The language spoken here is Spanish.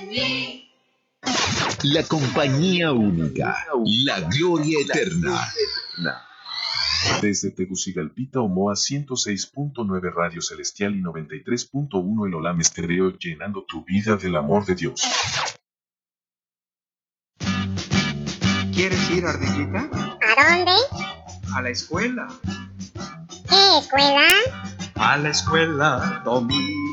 La compañía única, la gloria eterna. Desde Tegucigalpita, Omoa 106.9 Radio Celestial y 93.1 El Olam Estéreo, llenando tu vida del amor de Dios. ¿Quieres ir, Ardillita? ¿A dónde? A la escuela. ¿Qué escuela? A la escuela dominical.